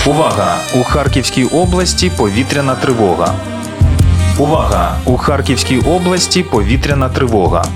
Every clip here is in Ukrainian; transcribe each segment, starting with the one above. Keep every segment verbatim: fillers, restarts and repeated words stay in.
Увага! У Харківській області повітряна тривога. Увага! У Харківській області повітряна тривога.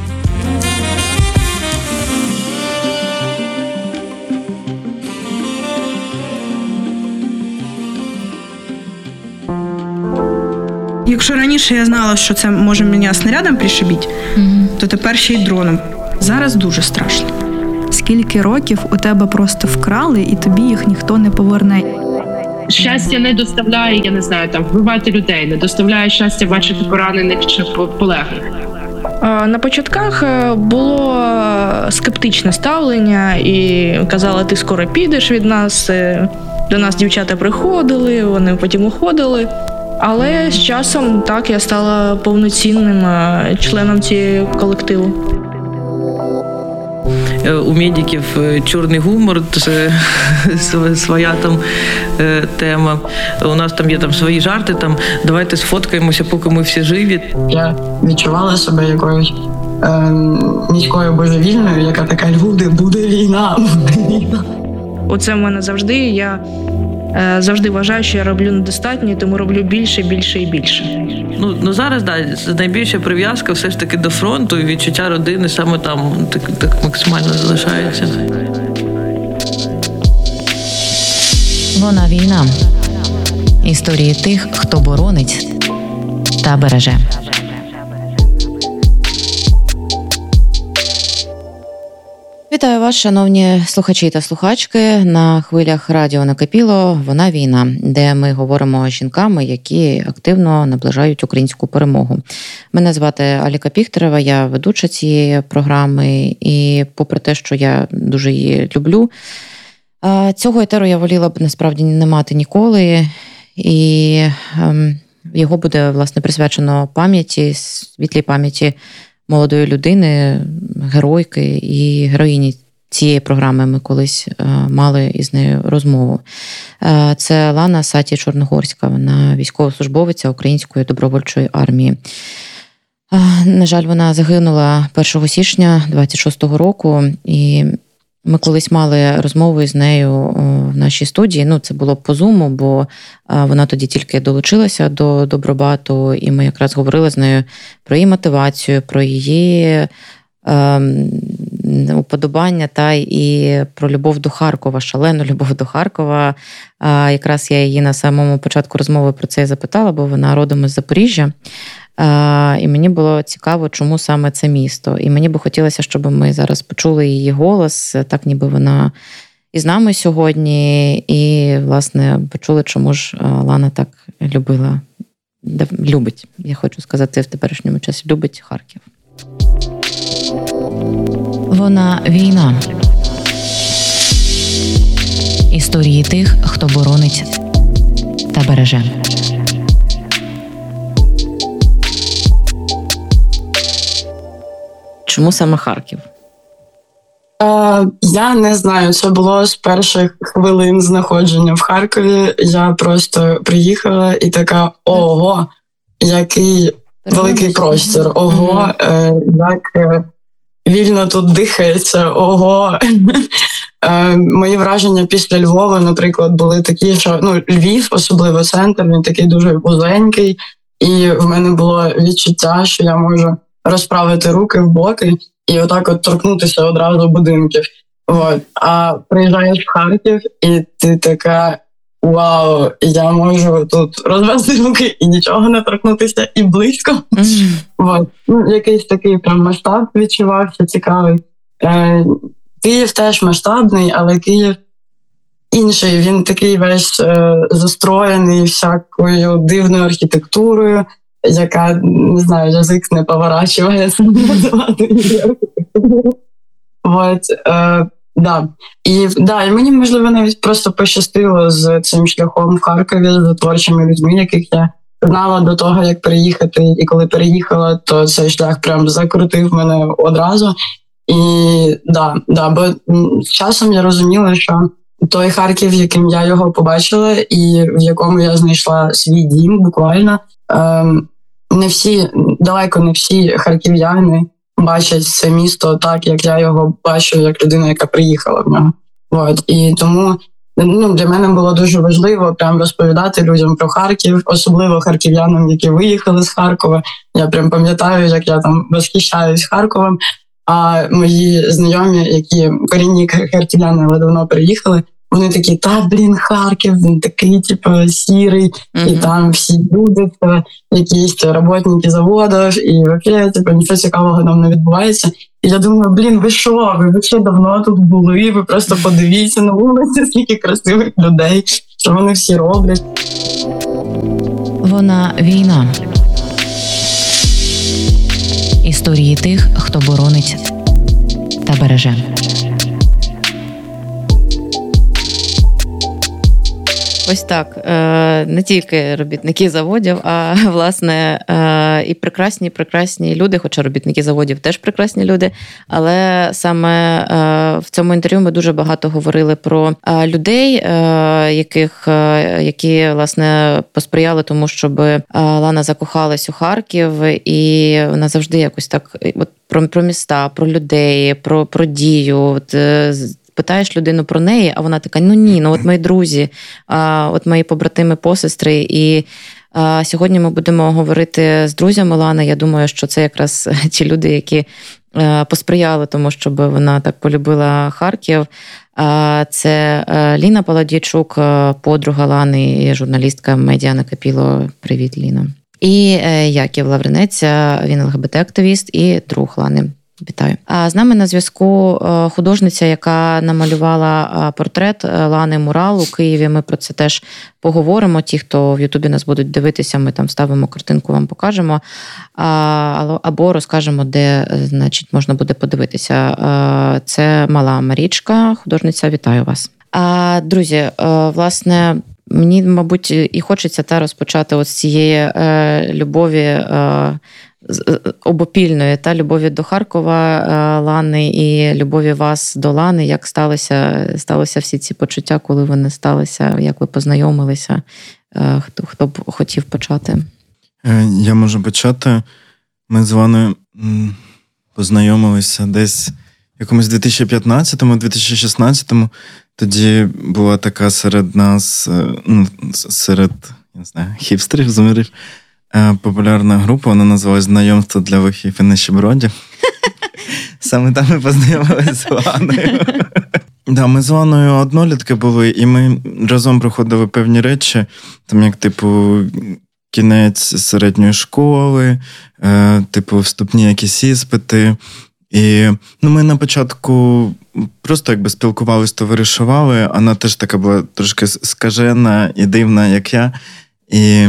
Якщо раніше я знала, що це може мене снарядом пришибити, mm-hmm. то тепер ще й дроном. Зараз дуже страшно. Скільки років у тебе просто вкрали, і тобі їх ніхто не поверне? Щастя не доставляє, я не знаю, там вбивати людей, не доставляє щастя бачити поранених чи полеглих. На початках було скептичне ставлення і казали, ти скоро підеш від нас. До нас дівчата приходили, вони потім уходили. Але з часом так я стала повноцінним членом цієї колективу. У медиків чорний гумор, це своя там тема. У нас там є там свої жарти, там давайте сфоткаємося, поки ми всі живі. Я відчувала себе якоюсь е, міською божевільною, яка така, люди, буде війна, буде війна. Оце в мене завжди, я е, завжди вважаю, що я роблю недостатньо, тому роблю більше, більше і більше. Ну, ну зараз, да, найбільша прив'язка все ж таки до фронту, і відчуття родини саме там так, так максимально залишається. Вона війна. Історії тих, хто боронить та береже. Вітаю вас, шановні слухачі та слухачки, на хвилях радіо «Накипіло. Вона війна», де ми говоримо з жінками, які активно наближають українську перемогу. Мене звати Аліка Піхтерева, я ведуча цієї програми, і попри те, що я дуже її люблю, цього етеру я воліла б насправді не мати ніколи, і його буде, власне, присвячено пам'яті, світлій пам'яті молодої людини, геройки і героїні цієї програми. Ми колись мали із нею розмову. Це Лана Саті Чорногорська, вона військовослужбовиця Української добровольчої армії. На жаль, вона загинула першого січня двадцять шостого року, і ми колись мали розмову із нею в нашій студії. Ну, це було по Зуму, бо вона тоді тільки долучилася до Добробату, і ми якраз говорили з нею про її мотивацію, про її е, уподобання та і про любов до Харкова, шалену любов до Харкова. Е, якраз я її на самому початку розмови про це і запитала, бо вона родом із Запоріжжя. І мені було цікаво, чому саме це місто. І мені би хотілося, щоб ми зараз почули її голос, так ніби вона із нами сьогодні. І, власне, почули, чому ж Лана так любила, любить, я хочу сказати, в теперішньому часі, любить Харків. Вона війна. Історії тих, хто боронить та береже. Чому саме Харків? Е, я не знаю, це було з перших хвилин знаходження в Харкові. Я просто приїхала і така, ого, який великий простір, ого, е, як е, вільно тут дихається, ого. Е, мої враження після Львова, наприклад, були такі, що ну, Львів, особливо центр, він такий дуже вузенький, і в мене було відчуття, що я можу розправити руки в боки і отак от торкнутися одразу будинків. От. А приїжджаєш в Харків, і ти така, вау, я можу тут розвести руки і нічого не торкнутися, і близько. Mm-hmm. От. Ну, якийсь такий прям масштаб відчувався, цікавий. Е, Київ теж масштабний, але Київ інший. Він такий весь е, застроєний всякою дивною архітектурою, яка, не знаю, язик не поворачується називати її архітектурою. От, е, да. І, да, і мені, можливо, навіть просто пощастило з цим шляхом в Харкові, з творчими людьми, яких я знала до того, як переїхати. І коли переїхала, то цей шлях прям закрутив мене одразу. І, да, да, бо з часом я розуміла, що той Харків, яким я його побачила, і в якому я знайшла свій дім буквально, ем, не всі, далеко не всі харків'яни бачать це місто так, як я його бачу, як людина, яка приїхала в нього. От. І тому ну, для мене було дуже важливо прям розповідати людям про Харків, особливо харків'янам, які виїхали з Харкова. Я прям пам'ятаю, як я там восхищаюсь Харковом, а мої знайомі, які корінні харків'яни, але давно переїхали, вони такі, та, блін, Харків, він такий, типу, сірий, mm-hmm. і там всі люди, це якісь роботники заводів, і взагалі, типу, нічого цікавого там не відбувається. І я думаю, блін, ви що, ви, ви ще давно тут були, ви просто подивіться на вулиці, скільки красивих людей, що вони всі роблять. Вона війна. Історії тих, хто боронить та береже. Ось так. Не тільки робітники заводів, а, власне, і прекрасні, прекрасні люди, хоча робітники заводів теж прекрасні люди, але саме в цьому інтерв'ю ми дуже багато говорили про людей, яких, які, власне, посприяли тому, щоб Лана закохалась у Харків, і вона завжди якось так, от, про, про міста, про людей, про, про дію, от, питаєш людину про неї, а вона така, ну ні, ну от мої друзі, а, от мої побратими, посестри. І а, сьогодні ми будемо говорити з друзями Лани. Я думаю, що це якраз ті люди, які а, посприяли тому, щоб вона так полюбила Харків. А, це а, Ліна Паладійчук, подруга Лани і журналістка медіа Накипіло. Привіт, Ліна. І а, Яків Лавринець, він ЛГБТ-активіст і друг Лани. Вітаю. А з нами на зв'язку художниця, яка намалювала портрет Лани Мурал у Києві. Ми про це теж поговоримо. Ті, хто в Ютубі нас будуть дивитися, ми там вставимо картинку, вам покажемо. Або розкажемо, де, значить, можна буде подивитися. Це Мала Марічка, художниця. Вітаю вас. А, друзі, власне, мені, мабуть, і хочеться та розпочати от з цієї любові обопільної, та любові до Харкова Лани і любові вас до Лани. Як сталося, сталося всі ці почуття, коли вони сталися, як ви познайомилися? Хто, хто б хотів почати? Я можу почати. Ми з Ланою познайомилися десь в якомусь дві тисячі п'ятнадцятому - дві тисячі шістнадцятому. Тоді була така серед нас, ну, серед, я не знаю, хіпстерів, зумерів, популярна група, вона називалась «Знайомство для лохів і нищебродів». Саме там ми познайомилися з Ланою. Да, ми з Ланою однолітки були, і ми разом проходили певні речі, там як, типу, кінець середньої школи, типу, вступні якісь іспити. І ну, ми на початку просто якби спілкувалися, товаришували, вона теж така була трошки скажена і дивна, як я. І...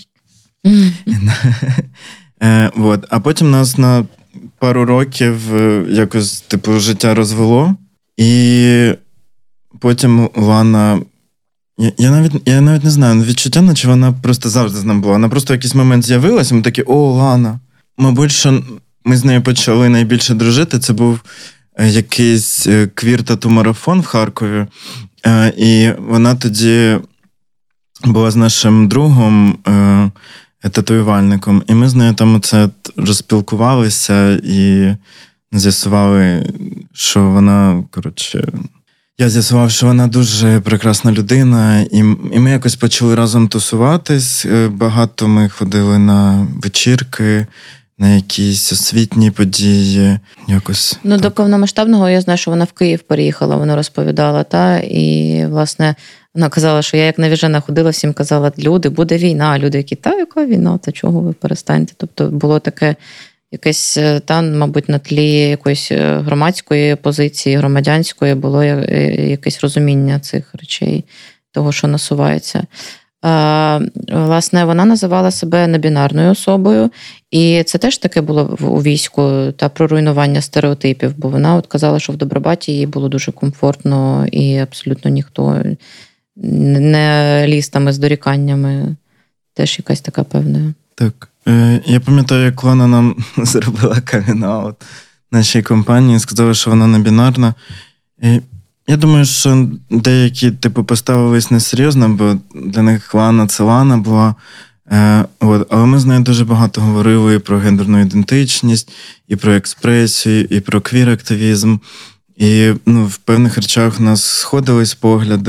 Вот. А потім нас на пару років якось, типу, життя розвело, і потім Лана, я, я, навіть, я навіть не знаю, відчуття, наче вона просто завжди з нами була. Вона просто в якийсь момент з'явилася, ми такі, о, Лана. Мабуть, що ми з нею почали найбільше дружити, це був якийсь квір-тату-марафон в Харкові, і вона тоді була з нашим другом, татуювальником, і ми з нею там оце розпілкувалися і з'ясували, що вона, коротше, я з'ясував, що вона дуже прекрасна людина, і, і ми якось почали разом тусуватись, багато ми ходили на вечірки, на якісь освітні події, якось. Ну, так. До повномасштабного я знаю, що вона в Київ переїхала, вона розповідала, та, і, власне, вона казала, що я як навіжена ходила, всім казала, люди, буде війна, люди, які, та, яка війна, та чого ви перестаньте? Тобто було таке якесь, та, мабуть, на тлі якоїсь громадської позиції, громадянської, було якесь розуміння цих речей, того, що насувається. А, власне, вона називала себе небінарною особою, і це теж таке було у війську, та про руйнування стереотипів, бо вона от казала, що в Добробаті їй було дуже комфортно і абсолютно ніхто не ліз там із доріканнями. Теж якась така певна. Так. Я пам'ятаю, як Лана нам зробила камін-аут нашій компанії, сказала, що вона не бінарна. І я думаю, що деякі, типу, поставились несерйозно, бо для них Лана – це Лана була. Е, от. Але ми з нею дуже багато говорили і про гендерну ідентичність, і про експресію, і про квір-активізм. І ну, в певних речах у нас сходились погляди.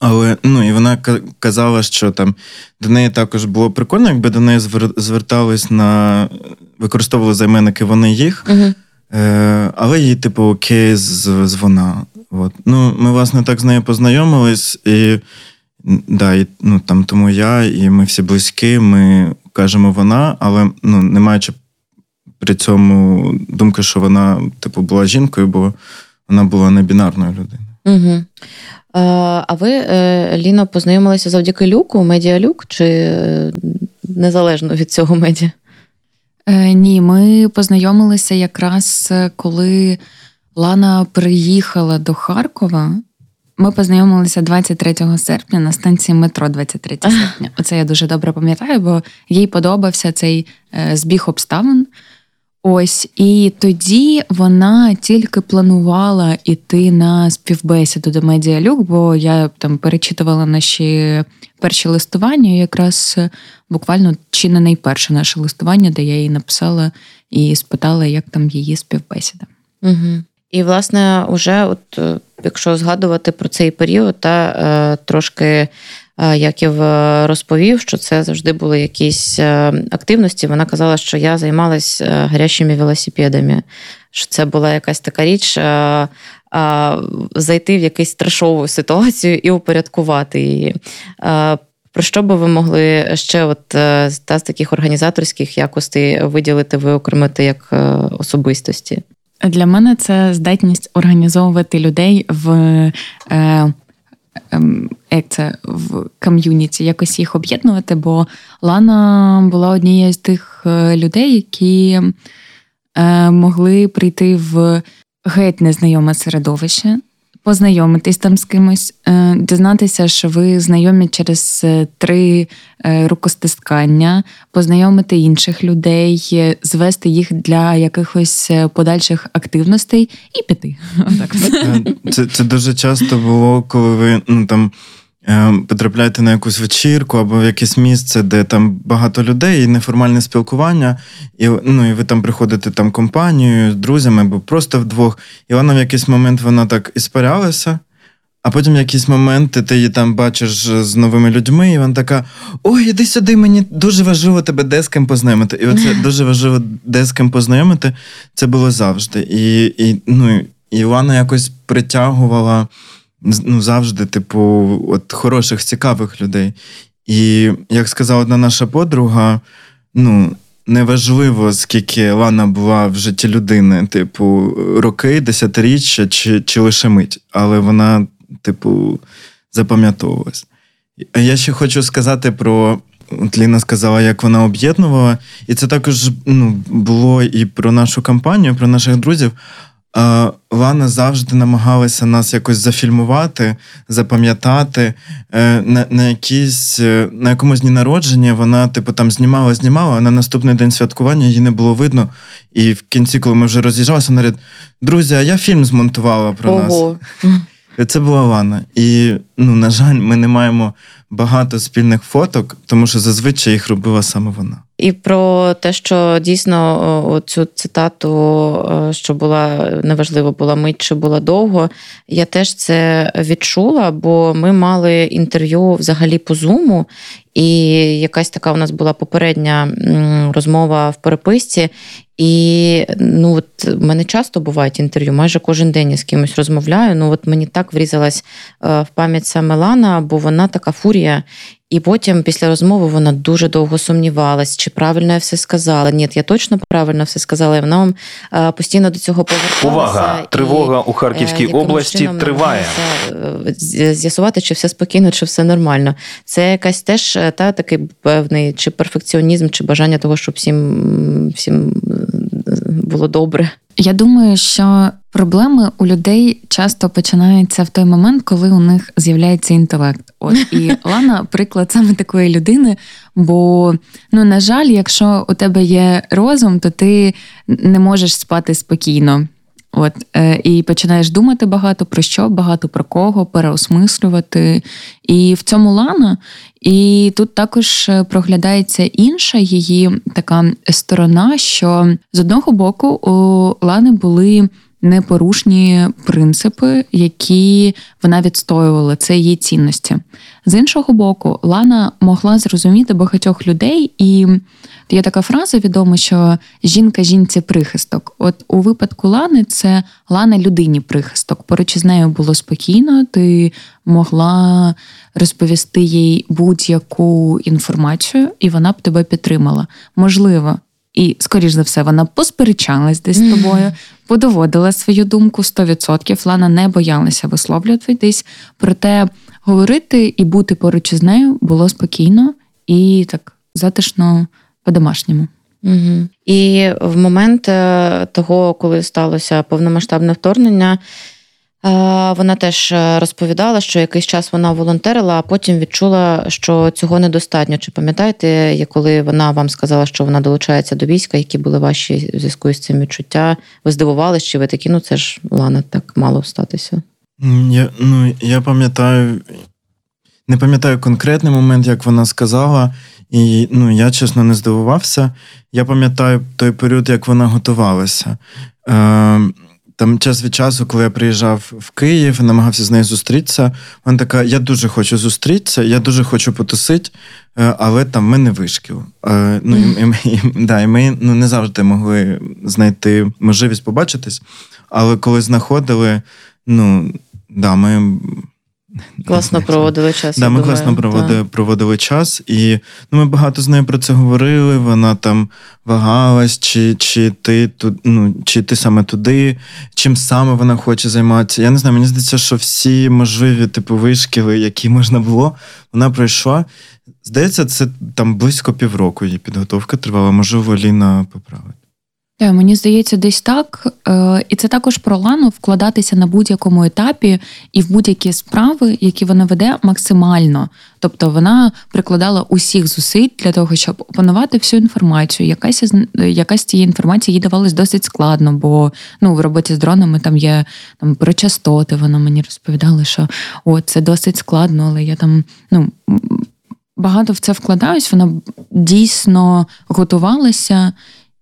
Але, ну, і вона казала, що там до неї також було прикольно, якби до неї звертались на... використовували займенники вони їх, uh-huh. е, але їй, типу, окей з, з вона. От. Ну, ми, власне, так з нею познайомились, і, да, і ну, там, тому я, і ми всі близькі, ми кажемо вона, але ну, не маючи при цьому думки, що вона, типу, була жінкою, бо вона була не бінарною людиною. Угу. А ви, Ліно, познайомилися завдяки Люку, медіалюк, чи незалежно від цього медіа? Е, ні, ми познайомилися якраз, коли Лана приїхала до Харкова. Ми познайомилися двадцять третього серпня на станції метро двадцять третього серпня. Оце я дуже добре пам'ятаю, бо їй подобався цей е, збіг обставин. Ось, і тоді вона тільки планувала йти на співбесіду до медіалюк, бо я там перечитувала наші перші листування, якраз буквально чи не найперше наше листування, де я їй написала і спитала, як там її співбесіда. Угу. І, власне, уже, от, якщо згадувати про цей період, та трошки Яків розповів, що це завжди були якісь активності. Вона казала, що я займалась гарячими велосипедами, що це була якась така річ, зайти в якусь трешову ситуацію і упорядкувати її. Про що би ви могли ще от, та, з таких організаторських якостей виділити, виокремити як особистості? Для мене це здатність організовувати людей в... Е... як це, в ком'юніті, якось їх об'єднувати, бо Лана була однією з тих людей, які е, могли прийти в геть незнайоме середовище, познайомитись там з кимось, е, дізнатися, що ви знайомі через три е, рукостискання, познайомити інших людей, звести їх для якихось подальших активностей і піти. Отак. Це, це дуже часто було, коли ви ну, там, е, потрапляєте на якусь вечірку або в якесь місце, де там багато людей і неформальне спілкування, і, ну, і ви там приходите там компанією, з друзями або просто вдвох, і вона в якийсь момент вона так іспарялася, а потім в якийсь момент ти її там бачиш з новими людьми, і вона така: ой, іди сюди, мені дуже важливо тебе де з ким познайомити. І оце дуже важливо де з ким познайомити, це було завжди. І, і, ну, і Лана якось притягувала ну, завжди, типу, от хороших, цікавих людей. І, як сказала одна наша подруга, ну, неважливо, скільки Лана була в житті людини, типу, роки, десятиріччя чи, чи лише мить, але вона, типу, запам'ятовувалась. А я ще хочу сказати про, от Ліна сказала, як вона об'єднувала, і це також ну, було і про нашу кампанію, про наших друзів. А Лана завжди намагалася нас якось зафільмувати, запам'ятати. На, на, якісь, на якомусь дні народження вона типу, там знімала, знімала, а на наступний день святкування її не було видно. І в кінці, коли ми вже роз'їжджалися, вона говорить: друзі, а я фільм змонтувала про Ого. нас. І це була Лана. І, ну, на жаль, ми не маємо багато спільних фоток, тому що зазвичай їх робила саме вона. І про те, що дійсно цю цитату, що була неважливо, була мить чи була довго, я теж це відчула, бо ми мали інтерв'ю взагалі по Зуму, і якась така у нас була попередня розмова в переписці, і ну, от, в мене часто бувають інтерв'ю, майже кожен день я з кимось розмовляю, ну от мені так врізалась в пам'ять саме Лана, бо вона така фурія. І потім, після розмови, вона дуже довго сумнівалась, чи правильно я все сказала. Ні, я точно правильно все сказала, і вона вам постійно до цього поверталася. Увага! Тривога у Харківській області триває. З'ясувати, чи все спокійно, чи все нормально. Це якась теж та, такий певний чи перфекціонізм, чи бажання того, щоб всім, всім було добре. Я думаю, що проблеми у людей часто починаються в той момент, коли у них з'являється інтелект. От і Лана приклад саме такої людини, бо, ну, на жаль, якщо у тебе є розум, то ти не можеш спати спокійно. От, е, і починаєш думати багато про що, багато про кого, переосмислювати. І в цьому Лана. І тут також проглядається інша її така сторона, що з одного боку у Лани були непорушні принципи, які вона відстоювала, це її цінності. З іншого боку, Лана могла зрозуміти багатьох людей, і є така фраза відома, що жінка жінці прихисток. От у випадку Лани це Лана людині прихисток. Поруч із нею було спокійно, ти могла розповісти їй будь-яку інформацію, і вона б тебе підтримала. Можливо, і, скоріш за все, вона посперечалась десь з тобою, подоводила свою думку сто відсотків. Лана не боялася висловлювати десь, проте говорити і бути поруч із нею було спокійно і так затишно по-домашньому. Угу. І в момент того, коли сталося повномасштабне вторгнення, вона теж розповідала, що якийсь час вона волонтерила, а потім відчула, що цього недостатньо. Чи пам'ятаєте, коли вона вам сказала, що вона долучається до війська, які були ваші в зв'язку з цим відчуття? Ви здивувались, чи ви такі, ну це ж, Лана, так мало статися? Я, ну, я пам'ятаю, не пам'ятаю конкретний момент, як вона сказала, і ну, я, чесно, не здивувався. Я пам'ятаю той період, як вона готувалася. Е, Там час від часу, коли я приїжджав в Київ, намагався з нею зустрітися, вона така, я дуже хочу зустрітися, я дуже хочу потусити, але там в мене вишкіл. Ну, і, і, і, да, і ми ну, не завжди могли знайти можливість побачитись, але коли знаходили, ну, да, ми... Класно проводили час. Да, ми думаю. класно проводили, проводили час, і ну, ми багато з нею про це говорили, вона там вагалась, чи, чи, ти, ту, ну, чи ти саме туди, чим саме вона хоче займатися. Я не знаю, мені здається, що всі можливі типу вишкіли, які можна було, вона пройшла. Здається, це там близько півроку її підготовка тривала, можливо, Ліна поправить. Так, мені здається, десь так. І це також про Лану вкладатися на будь-якому етапі і в будь-які справи, які вона веде, максимально. Тобто вона прикладала усіх зусиль для того, щоб опанувати всю інформацію. Якась, якась з цієї інформації їй давалось досить складно, бо ну, в роботі з дронами там є там, про частоти. Вона мені розповідала, що о, це досить складно, але я там... ну, багато в це вкладаюсь. Вона дійсно готувалася.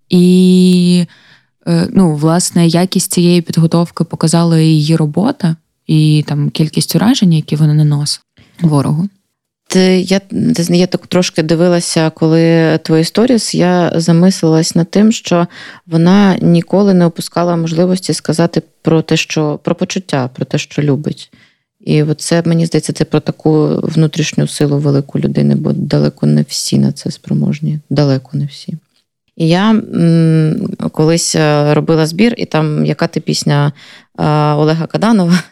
І, ну, власне, якість цієї підготовки показала її робота і там кількість уражень, які вона наносить ворогу. Ти, я, я так трошки дивилася, коли твої сторіс, я замислилась над тим, що вона ніколи не опускала можливості сказати про те, що про почуття, про те, що любить. І от це, мені здається, це про таку внутрішню силу велику людини, бо далеко не всі на це спроможні. Далеко не всі. І я м, колись робила збір, і там яка ти пісня а, Олега Каданова,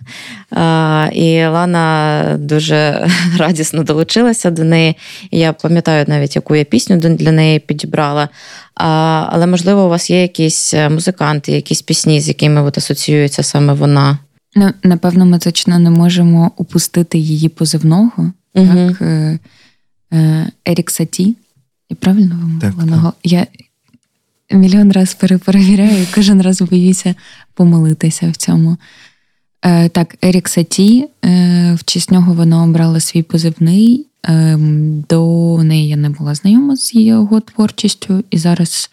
а, і Лана дуже радісно долучилася до неї. І я пам'ятаю навіть, яку я пісню для неї підібрала. А, але, можливо, у вас є якісь музиканти, якісь пісні, з якими от асоціюється саме вона? Ну, напевно, ми точно не можемо упустити її позивного. Угу. Так? Е, е, Ерік Саті. І правильно вимовила? Я мільйон раз переперевіряю і кожен раз боюся помилитися в цьому. Е, так, Ерік Саті, е, в честь нього вона обрала свій позивний. Е, до неї я не була знайома з його творчістю, і зараз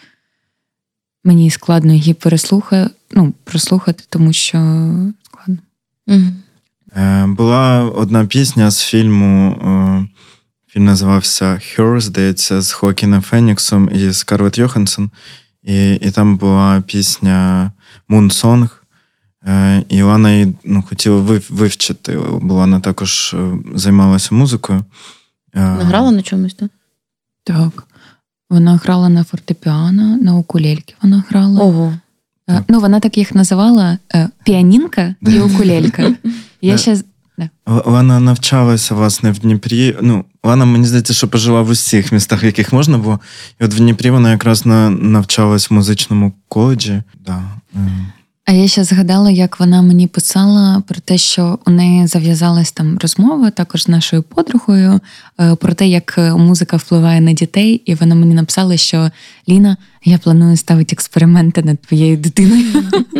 мені складно її переслухати, ну, прослухати, тому що складно. Угу. Е, була одна пісня з фільму, е, фільм називався Her, здається, з Хоакіном Феніксом і Скарлетт Йоханссон. І, і там була пісня Moon Song, е, і Лана її ну, хотіла вив, вивчити, бо вона також займалася музикою. Вона грала на чомусь, так? Так. Вона грала на фортепіано, на укулельки вона грала. Ого. Е, ну, вона так їх називала е, піанінка і укулелька. Я ще... Да. Лана навчалася, власне, в Дніпрі. Ну, Лана, мені здається, що пожила в усіх містах, в яких можна було. І от в Дніпрі вона якраз на, навчалась в музичному коледжі. Да. А я ще згадала, як вона мені писала про те, що у неї зав'язалась там розмова, також з нашою подругою, про те, як музика впливає на дітей. І вона мені написала, що Ліна, я планую ставити експерименти над твоєю дитиною.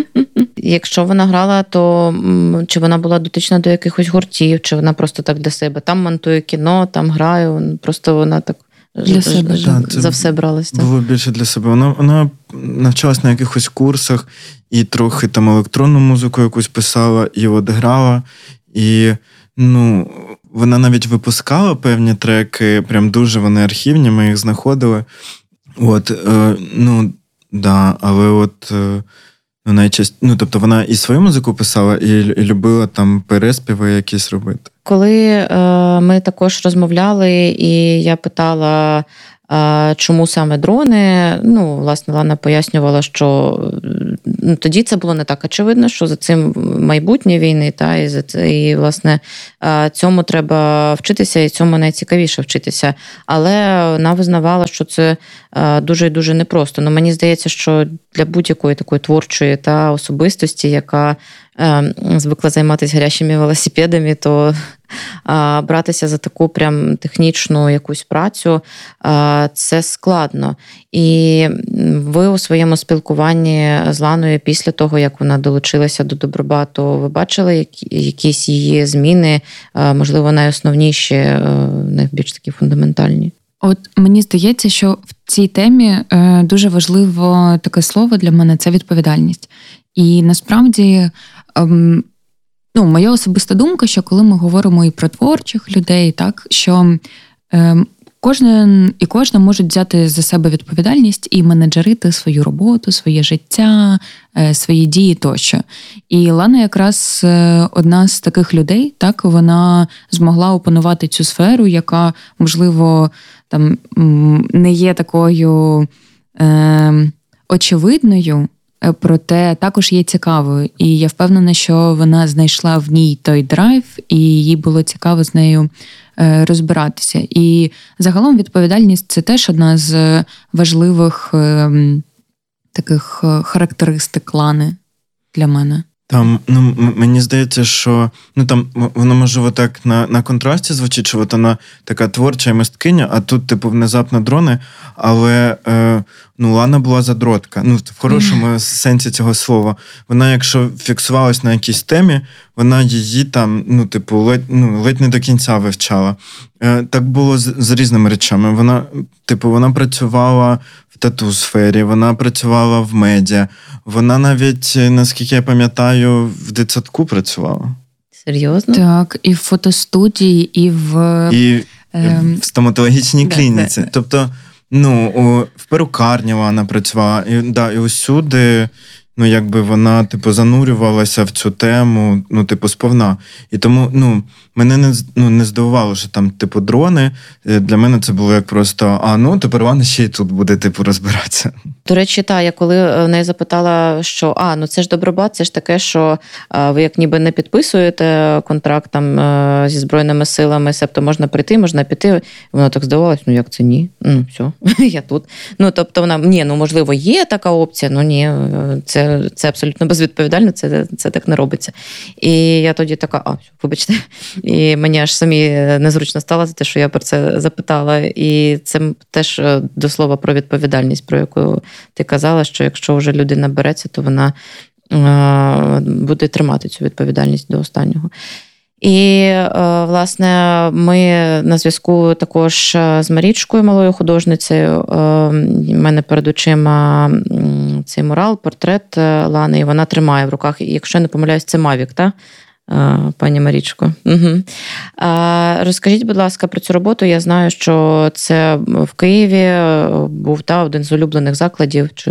Якщо вона грала, то чи вона була дотична до якихось гуртів, чи вона просто так для себе? Там монтує кіно, там граю, просто вона так Для себе. Так, За все бралась. Так? Було більше для себе. Вона, вона навчалась на якихось курсах і трохи там електронну музику якусь писала, і от грала. І, ну, вона навіть випускала певні треки, прям дуже вони архівні, ми їх знаходили. От, е, ну, да, але от... Е, Ну, найчаст... ну, тобто вона і свою музику писала, і, і любила там переспіви якісь робити. Коли е, ми також розмовляли, і я питала, е, чому саме дрони, ну, власне, Лана пояснювала, що ну, тоді це було не так очевидно, що за цим майбутнє війни, та, і, за це, і, власне, е, цьому треба вчитися, і цьому найцікавіше вчитися. Але вона визнавала, що це е, дуже і дуже непросто. Ну, мені здається, що для будь-якої такої творчої та особистості, яка е, звикла займатися гарячими велосипедами, то е, братися за таку прям технічну якусь працю, е, це складно. І ви у своєму спілкуванні з Ланою після того, як вона долучилася до Добробату, ви бачили які, якісь її зміни, е, можливо, найосновніші, е, найбільш такі фундаментальні? От мені здається, що в цій темі е, дуже важливо таке слово для мене – це відповідальність. І насправді, ем, ну, моя особиста думка, що коли ми говоримо і про творчих людей, так, що е, кожен і кожна можуть взяти за себе відповідальність і менеджерити свою роботу, своє життя, е, свої дії тощо. І Лана якраз е, одна з таких людей, так, вона змогла опанувати цю сферу, яка, можливо, там не є такою е, очевидною, проте також є цікавою. І я впевнена, що вона знайшла в ній той драйв, і їй було цікаво з нею е, розбиратися. І загалом відповідальність – це теж одна з важливих е, таких характеристик Лани для мене. Там, ну, мені здається, що ну там воно можливо так на, на контрасті звучить, що от вона така творча і мисткиня, а тут, типу, внезапно дрони, але е, ну, Лана була задротка. Ну, в хорошому mm. сенсі цього слова. Вона, якщо фіксувалась на якійсь темі, вона її там, ну, типу, ледь, ну, ледь не до кінця вивчала. Е, так було з, з різними речами. Вона, типу, вона працювала в тату-сфері, вона працювала в медіа, вона навіть, наскільки я пам'ятаю, в дитсадку працювала. Серйозно? Так, і в фотостудії, і в... І ем... в стоматологічній да, клініці. Да, да. Тобто, ну, у, в перукарні вона працювала, і, да, і усюди, ну, якби вона, типу, занурювалася в цю тему, ну, типу, сповна. І тому, ну, мене не, ну, не здивувало, що там, типу, дрони. Для мене це було як просто, а, ну, тепер вона ще й тут буде, типу, розбиратися. До речі, та, я коли в неї запитала, що, а, ну, це ж Добробат, це ж таке, що а, ви як ніби не підписуєте контракт там а, зі Збройними силами, себто можна прийти, можна піти. Вона так здавалась, ну, як це ні? Ну, все, я тут. Ну, тобто вона, ні, ну, можливо, є така опція, ну, ні, це, це абсолютно безвідповідально, це, це так не робиться. І я тоді така, а, все, вибачте. І мені аж самі незручно стало за те, що я про це запитала. І це теж до слова про відповідальність, про яку ти казала, що якщо вже людина береться, то вона е, буде тримати цю відповідальність до останнього. І, е, власне, ми на зв'язку також з Марічкою, малою художницею. Е, в мене перед очима цей мурал, портрет Лани, і вона тримає в руках, і якщо я не помиляюсь, це Мавік, так? Пані Марічко. Угу. Розкажіть, будь ласка, про цю роботу. Я знаю, що це в Києві був та, один з улюблених закладів чи,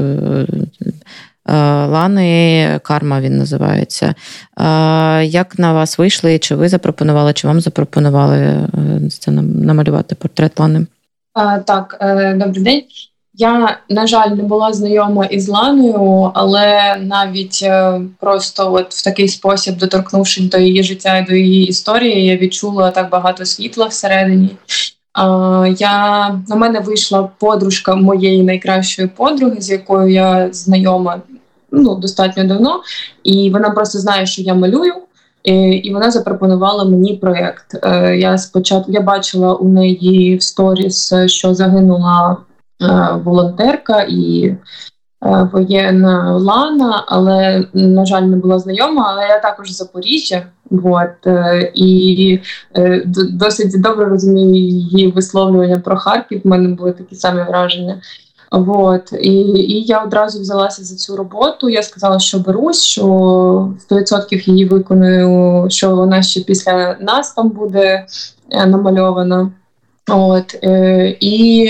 Лани, «Карма» він називається. Як на вас вийшли, чи ви запропонували, чи вам запропонували це намалювати портрет Лани? А, так, добрий день. Я, на жаль, не була знайома із Ланою, але навіть просто от в такий спосіб, доторкнувшись до її життя і до її історії, я відчула так багато світла всередині. Я, на мене вийшла подружка моєї найкращої подруги, з якою я знайома ну, достатньо давно, і вона просто знає, що я малюю, і вона запропонувала мені проєкт. Я спочатку я бачила у неї в сторіс, що загинула волонтерка, і воєнна Лана, але, на жаль, не була знайома, але я також з Запоріжжя. Вот, і досить добре розумію її висловлювання про Харків, в мене були такі самі враження. Вот. І, і я одразу взялася за цю роботу. Я сказала, що берусь, що сто відсотків її виконую, що вона ще після нас там буде намальована. От. І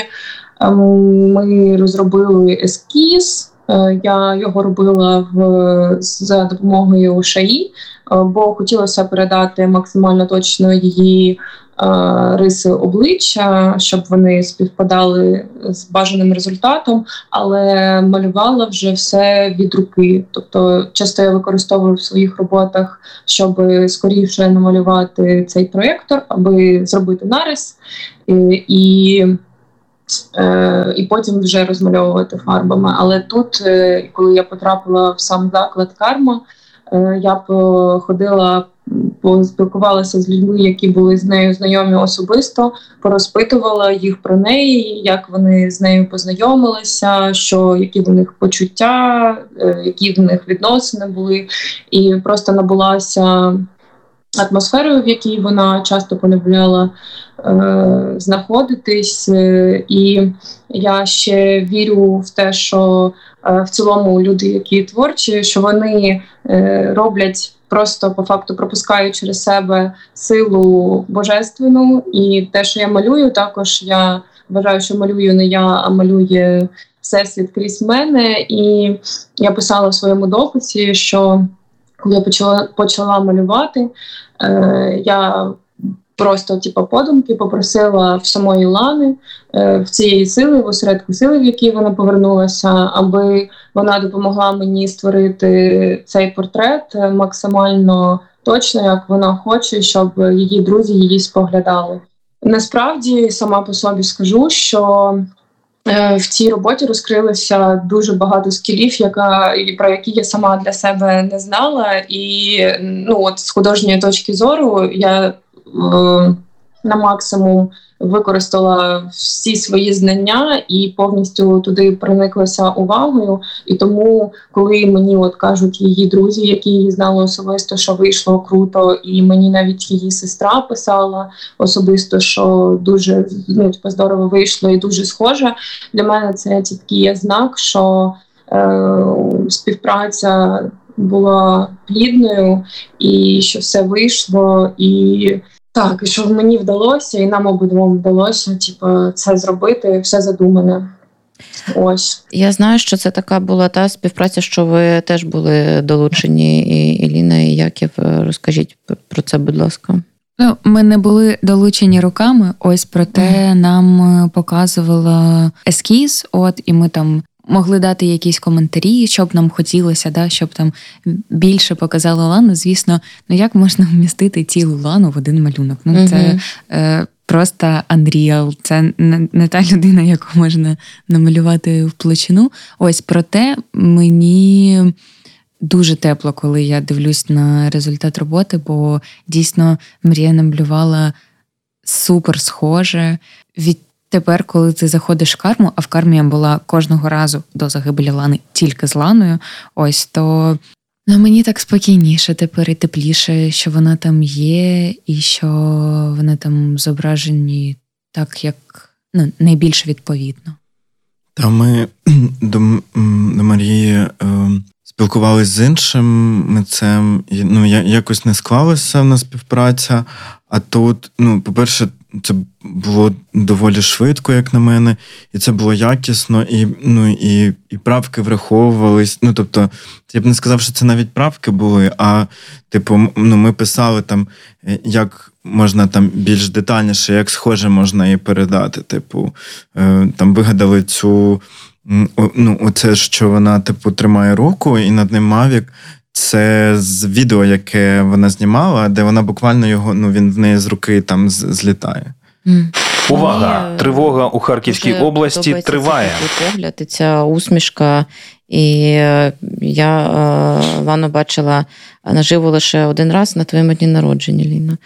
ми розробили ескіз. Я його робила в, за допомогою ШАІ, бо хотілося передати максимально точно її е, риси обличчя, щоб вони співпадали з бажаним результатом, але малювала вже все від руки. Тобто часто я використовую в своїх роботах, щоб скоріше намалювати цей проєктор, аби зробити нарис і, і і потім вже розмальовувати фарбами. Але тут, коли я потрапила в сам заклад «Карма», я походила, поспілкувалася з людьми, які були з нею знайомі особисто, порозпитувала їх про неї, як вони з нею познайомилися, що, які в них почуття, які в них відносини були. І просто набулася атмосферою, в якій вона часто полюбляла е, знаходитись. Е, і я ще вірю в те, що е, в цілому люди, які творчі, що вони е, роблять просто по факту, пропускають через себе силу божественну. І те, що я малюю, також я вважаю, що малюю не я, а малює Всесвіт крізь мене. І я писала в своєму дописі, що коли я почала, почала малювати, е, я просто типу, подумки попросила в самої Лани, е, в цієї сили, в осередку сили, в якій вона повернулася, аби вона допомогла мені створити цей портрет максимально точно, як вона хоче, щоб її друзі її споглядали. Насправді, сама по собі скажу, що в цій роботі розкрилося дуже багато скілів, яка, про які я сама для себе не знала. І ну, от, з художньої точки зору я е, на максимум використала всі свої знання і повністю туди прониклася увагою. І тому, коли мені от кажуть її друзі, які її знали особисто, що вийшло круто, і мені навіть її сестра писала особисто, що дуже ну, типу, здорово вийшло і дуже схоже, для мене це тільки є знак, що е, співпраця була плідною і що все вийшло. І так, і що мені вдалося, і нам обидвом вдалося, типу, це зробити, все задумане. Ось. Я знаю, що це така була та співпраця, що ви теж були долучені, і Еліна, і Яків. Розкажіть про це, будь ласка. Ну, ми не були долучені руками, ось проте нам показувала ескіз, от, і ми там могли дати якісь коментарі, що б нам хотілося, да, щоб там більше показала Лану. Звісно, ну як можна вмістити цілу Лану в один малюнок? Ну, uh-huh. це е, просто Unreal, це не, не та людина, яку можна намалювати в площину. Ось, проте мені дуже тепло, коли я дивлюсь на результат роботи, бо дійсно Марія намалювала супер схоже. Від Тепер, коли ти заходиш в Карму, а в Кармі я була кожного разу до загибелі Лани тільки з Ланою, ось, то ну, мені так спокійніше тепер і тепліше, що вона там є, і що вони там зображені так, як ну, найбільш відповідно. Та ми до, до Марії е, спілкувалися з іншим митцем, і ну, якось не склалася в нас співпраця, а тут, ну, по-перше, це було доволі швидко, як на мене, і це було якісно, і, ну, і, і правки враховувались. Ну, тобто, я б не сказав, що це навіть правки були, а, типу, ну, ми писали там, як можна там більш детальніше, як схоже можна її передати. Типу, там вигадали цю, ну, оце, що вона, типу, тримає руку, і над ним Мавік. Це з відео, яке вона знімала, де вона буквально його, ну, він в неї з руки там злітає. Mm. Увага! Мені Тривога у Харківській області триває. Цей погляд і ця усмішка. І я Лану бачила наживо лише один раз на твоєму дні народження, Ліна.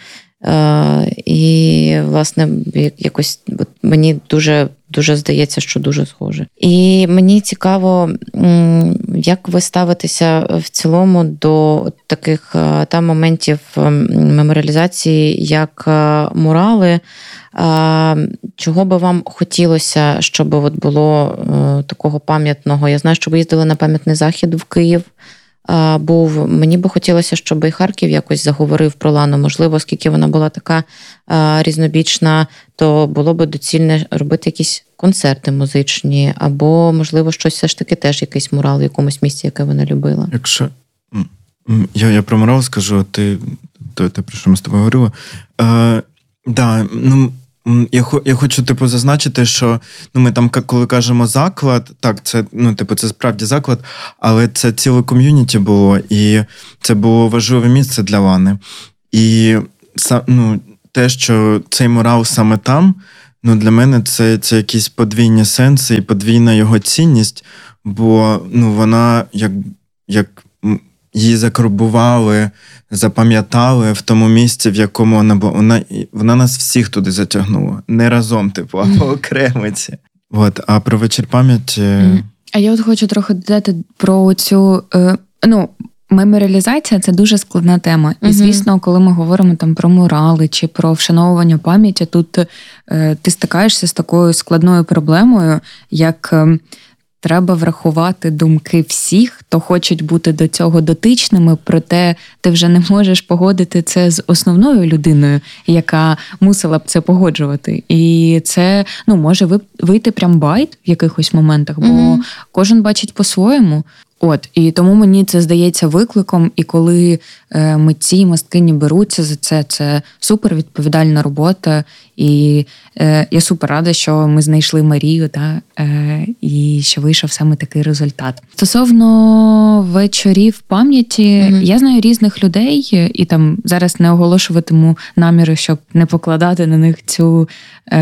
І, власне, якось мені дуже, дуже здається, що дуже схоже. І мені цікаво, як ви ставитеся в цілому до таких там моментів меморіалізації, як мурали? Чого би вам хотілося, щоб от було такого пам'ятного? Я знаю, що ви їздили на пам'ятний захід в Київ. Був. Мені би хотілося, щоб і Харків якось заговорив про Лану. Можливо, оскільки вона була така а, різнобічна, то було би доцільне робити якісь концерти музичні, або, можливо, щось все ж таки теж якийсь мурал в якомусь місці, яке вона любила. Якщо я, я про мурал скажу, ти, то, те, про що ми з тобою говорили. Е, да, ну, Я, я хочу, типу, зазначити, що ну, ми там, коли кажемо заклад, так, це, ну, типу, це справді заклад, але це ціле ком'юніті було, і це було важливе місце для Лани. І ну, те, що цей мурал саме там, ну, для мене це, це якісь подвійні сенси і подвійна його цінність, бо ну, вона, як, як її закарбували, запам'ятали в тому місці, в якому вона була. Вона, вона нас всіх туди затягнула. Не разом, типу, а по окремиці. От, а про вечір пам'яті... А я от хочу трохи додати про цю... Е, ну, меморіалізація – це дуже складна тема. І, звісно, коли ми говоримо там про мурали чи про вшановування пам'яті, тут е, ти стикаєшся з такою складною проблемою, як... Е, Треба врахувати думки всіх, хто хочуть бути до цього дотичними, проте ти вже не можеш погодити це з основною людиною, яка мусила б це погоджувати. І це ну, може вийти прям байт в якихось моментах, бо mm-hmm. кожен бачить по-своєму. От, і тому мені це здається викликом, і коли е, митці і мисткині беруться за це, це супер відповідальна робота, і е, я супер рада, що ми знайшли Марію, та, е, і що вийшов саме такий результат. Стосовно вечорів пам'яті, mm-hmm. я знаю різних людей, і там зараз не оголошуватиму наміри, щоб не покладати на них цю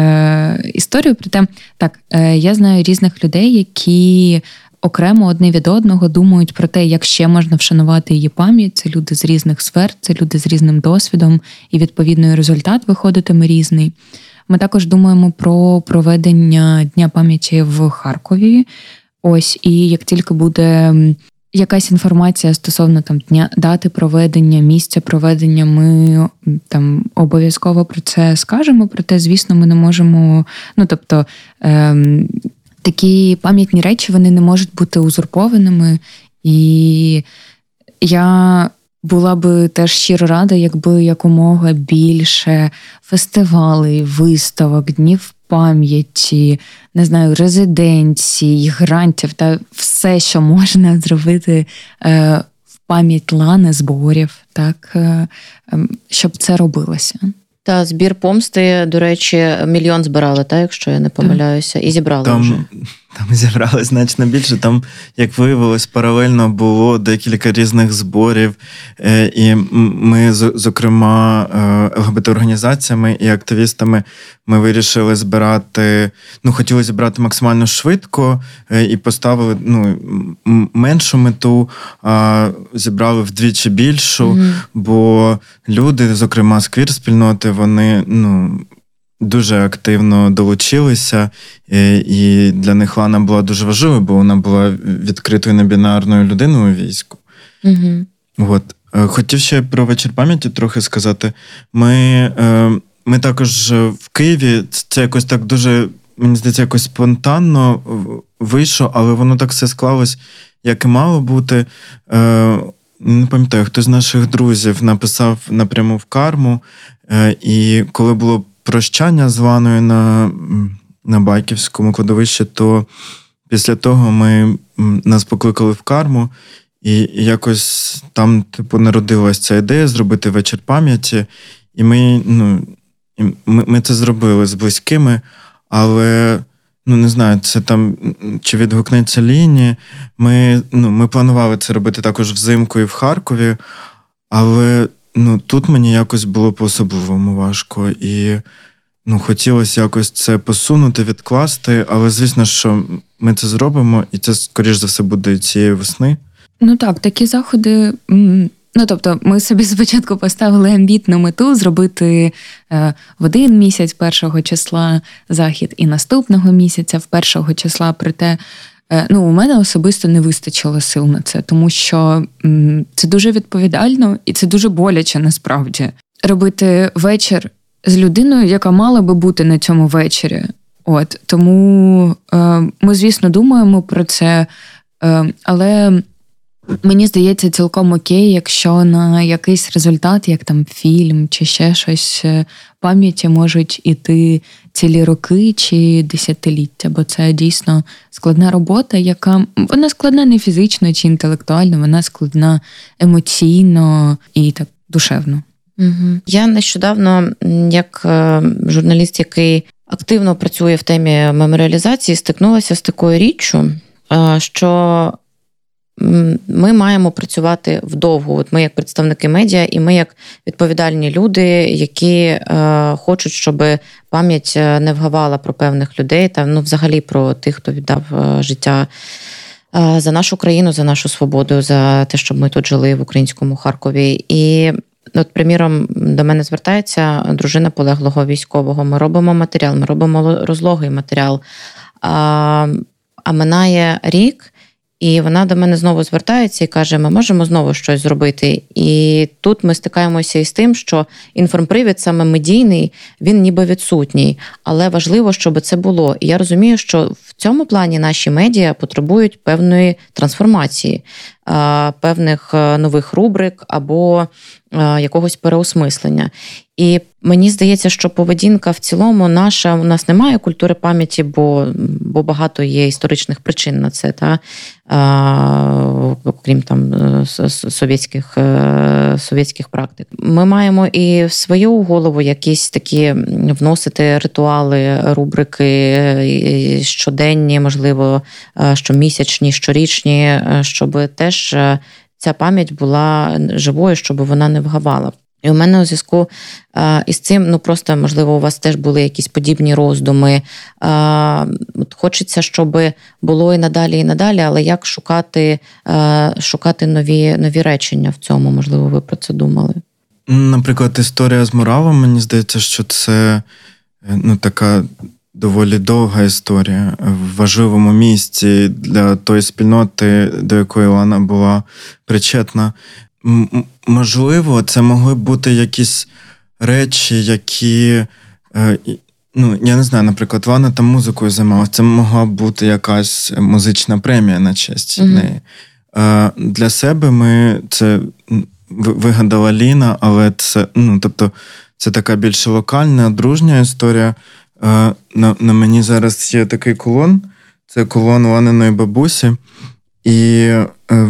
е, історію, проте так, е, я знаю різних людей, які окремо одне від одного думають про те, як ще можна вшанувати її пам'ять. Це люди з різних сфер, це люди з різним досвідом, і відповідно результат виходитиме різний. Ми також думаємо про проведення Дня пам'яті в Харкові. Ось, і як тільки буде якась інформація стосовно там дня, дати проведення, місця проведення, ми там обов'язково про це скажемо. Проте, звісно, ми не можемо, ну тобто, ем, такі пам'ятні речі, вони не можуть бути узурпованими. І я була би теж щиро рада, якби якомога більше фестивалей, виставок, днів пам'яті, не знаю, резиденцій, грантів та все, що можна зробити е, в пам'ять Лани, зборів, так, е, е, щоб це робилося. Та збір помсти, до речі, мільйон збирали, так, якщо я не помиляюся, і зібрали там, вже. Там зібрали значно більше. Там, як виявилось, паралельно було декілька різних зборів. І ми, зокрема, ел ге бе те-організаціями і активістами, ми вирішили збирати, ну, хотіли зібрати максимально швидко і поставили, ну, меншу мету, а зібрали вдвічі більшу, mm-hmm. бо люди, зокрема, з квір-спільноти, вони, ну, дуже активно долучилися, і для них Лана була дуже важливою, бо вона була відкритою небінарною людиною у війську. Mm-hmm. От. Хотів ще про вечір пам'яті трохи сказати. Ми, ми також в Києві, це якось так дуже, мені здається, якось спонтанно вийшло, але воно так все склалось, як і мало бути. Не пам'ятаю, хтось з наших друзів написав напряму в Карму, і коли було прощання з Ланою на, на Байківському кладовищі, то після того ми, нас покликали в Карму, і якось там, типу, народилась ця ідея зробити вечір пам'яті, і ми, ну, ми, ми це зробили з близькими, але, ну, не знаю, це там, чи відгукнеться Ліні. Ми, ну, ми планували це робити також взимку і в Харкові, але, ну, тут мені якось було по-особливому важко, і, ну, хотілося якось це посунути, відкласти, але, звісно, що ми це зробимо, і це, скоріш за все, буде цієї весни. Ну так, такі заходи, ну тобто ми собі спочатку поставили амбітну мету зробити е, в один місяць першого числа захід і наступного місяця в першого числа, проте ну, у мене особисто не вистачило сил на це, тому що м, це дуже відповідально і це дуже боляче насправді. Робити вечір з людиною, яка мала би бути на цьому вечорі. От, тому е, ми, звісно, думаємо про це, е, але мені здається цілком окей, якщо на якийсь результат, як там фільм чи ще щось, пам'яті можуть іти цілі роки чи десятиліття, бо це дійсно складна робота, яка, вона складна не фізично чи інтелектуально, вона складна емоційно і так душевно. Угу. Я нещодавно, як журналіст, який активно працює в темі меморіалізації, стикнулася з такою річчю, що ми маємо працювати вдовго. От ми як представники медіа, і ми як відповідальні люди, які е, хочуть, щоб пам'ять не вгавала про певних людей, та ну, взагалі про тих, хто віддав е, життя е, за нашу країну, за нашу свободу, за те, щоб ми тут жили в українському Харкові. І от, приміром, до мене звертається дружина полеглого військового. Ми робимо матеріал, ми робимо розлогий матеріал. А, а минає рік, і вона до мене знову звертається і каже, ми можемо знову щось зробити. І тут ми стикаємося із тим, що інформпривід саме медійний, він ніби відсутній. Але важливо, щоб це було. І я розумію, що в цьому плані наші медіа потребують певної трансформації, певних нових рубрик або якогось переосмислення. І мені здається, що поведінка в цілому наша, у нас немає культури пам'яті, бо, бо багато є історичних причин на це, та? А, окрім там совєтських, совєтських практик. Ми маємо і в свою голову якісь такі вносити ритуали, рубрики щоденні, можливо, щомісячні, щорічні, щоб теж ця пам'ять була живою, щоб вона не вгавала. І у мене у зв'язку а, із цим, ну просто, можливо, у вас теж були якісь подібні роздуми. А, от хочеться, щоб було і надалі, і надалі, але як шукати, а, шукати нові, нові речення в цьому? Можливо, ви про це думали? Наприклад, історія з муралом, мені здається, що це ну, така доволі довга історія в важливому місці для тої спільноти, до якої вона була причетна. М- можливо, це могли бути якісь речі, які, е, ну, я не знаю, наприклад, Лана там музикою займалася, це могла бути якась музична премія на честь mm-hmm. неї. Е, для себе ми це вигадала Ліна, але це, ну, тобто, це така більш локальна, дружня історія. Е, на, на мені зараз є такий кулон, це кулон Ланиної бабусі, і е,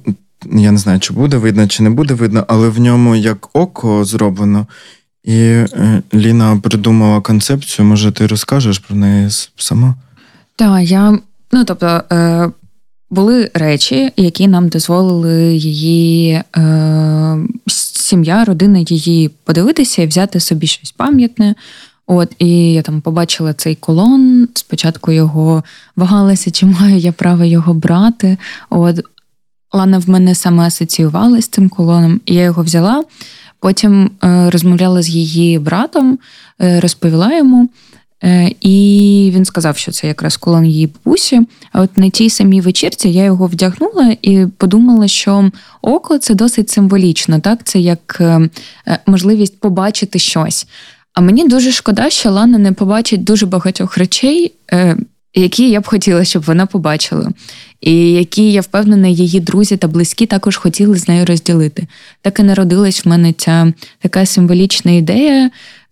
я не знаю, чи буде видно, чи не буде видно, але в ньому як око зроблено. І е, Ліна придумала концепцію, може ти розкажеш про неї сама? Так, я, ну, тобто, е, були речі, які нам дозволили її е, сім'я, родина її подивитися і взяти собі щось пам'ятне. От, і я там побачила цей колон, спочатку його вагалася, чи маю я право його брати. От, Лана в мене саме асоціювалася з цим колоном, і я його взяла, потім е, розмовляла з її братом, е, розповіла йому, е, і він сказав, що це якраз колон її бабусі. А от на тій самій вечірці я його вдягнула і подумала, що око – це досить символічно, так? Це як е, можливість побачити щось. А мені дуже шкода, що Лана не побачить дуже багатьох речей, е, які я б хотіла, щоб вона побачила. І які, я впевнена, її друзі та близькі також хотіли з нею розділити. Так і народилась в мене ця така символічна ідея,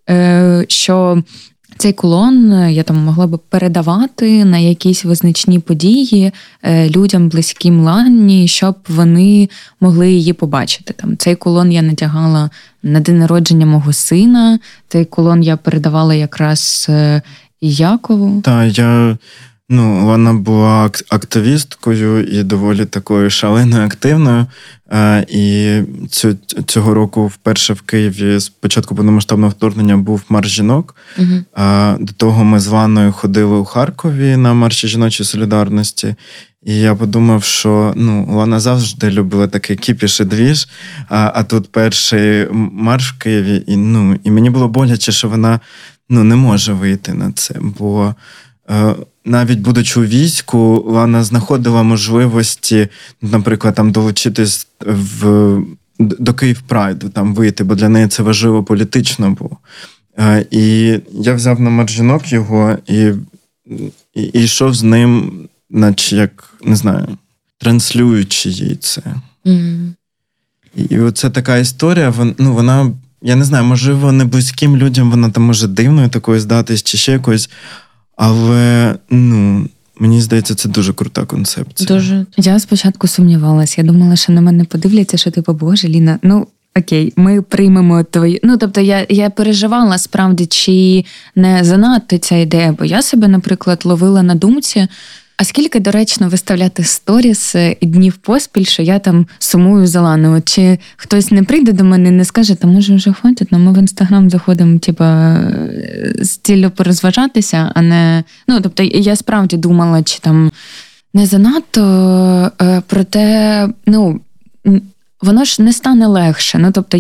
що цей кулон я там могла б передавати на якісь визначні події людям близьким Лані, щоб вони могли її побачити. Там цей кулон я надягала на день народження мого сина, цей кулон я передавала якраз Якову. Так, я, ну, вона була активісткою і доволі такою шаленою, активною. І цього року вперше в Києві з початку повномасштабного вторгнення був марш жінок. Угу. До того ми з Ланою ходили у Харкові на марші жіночої солідарності. І я подумав, що ну, Лана завжди любила такий кіпіш і двіж, а, а тут перший марш в Києві. І, ну, і мені було боляче, що вона ну, не може вийти на це, бо навіть будучи у війську, Лана знаходила можливості, наприклад, там долучитись в, до Київ Прайду, там вийти, бо для неї це важливо політично було. І я взяв номер жінок його і, і, і йшов з ним, наче як, не знаю, транслюючи їй це. Mm. І, і оце така історія, вон, ну, вона, я не знаю, можливо, не близьким людям вона там може дивною такою здатись, чи ще якось, але, ну, мені здається, це дуже крута концепція. Дуже. Я спочатку сумнівалась, я думала, що на мене подивляться, що типу, боже, Ліна, ну, окей, ми приймемо твою... Ну, тобто, я, я переживала, справді, чи не занадто ця ідея, бо я себе, наприклад, ловила на думці, а скільки доречно виставляти сторіс днів поспіль, що я там сумую за Ланою? Чи хтось не прийде до мене і не скаже, та може вже хватить, ну ми в Інстаграм заходимо, типа, з ціллю порозважатися, а не... Ну, тобто, я справді думала, чи там не занадто, проте, ну, воно ж не стане легше. Ну, тобто,